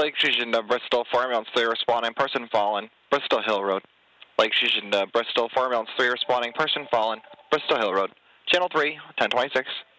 Lake Fusion to Bristol, 4 ambulance 3 responding, person fallen, Bristol Hill Road. Lake Fusion to Bristol, 4 ambulance 3 responding, person fallen, Bristol Hill Road. Channel 3, 1026.